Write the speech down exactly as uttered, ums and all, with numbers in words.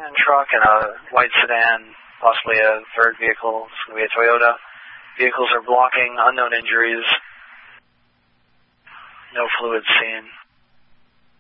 and truck and a white sedan, possibly a third vehicle. It's going to be a Toyota. Vehicles are blocking, unknown injuries. No fluid seen.